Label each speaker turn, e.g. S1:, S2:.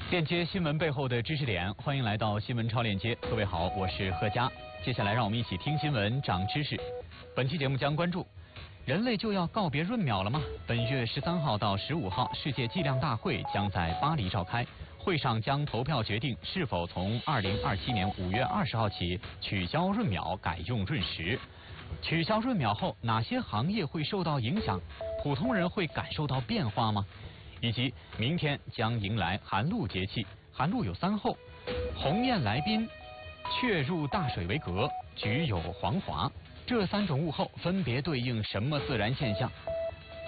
S1: 链接新闻背后的知识点，欢迎来到新闻超链接。各位好，我是贺佳。接下来让我们一起听新闻，长知识。本期节目将关注：人类就要告别闰秒了吗？本月13号到15号，世界计量大会将在巴黎召开。会上将投票决定是否从2027年5月20号起取消闰秒，改用闰时。取消闰秒后，哪些行业会受到影响？普通人会感受到变化吗？以及明天将迎来寒露节气，寒露有3候：鸿雁来宾、雀入大水为革、菊有黄华。这3种物候分别对应什么自然现象？